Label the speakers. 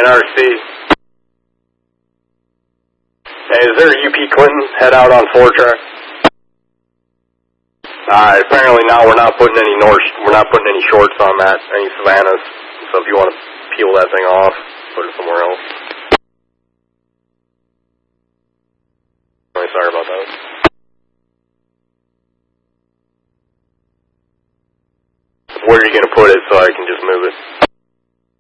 Speaker 1: NRC. Hey, is there a UP Clinton head out on 4-track? Apparently now we're not putting any shorts on that, any Savannahs. So if you want to peel that thing off, put it somewhere else. Really sorry about that. Where are you going to put it so I can just move it?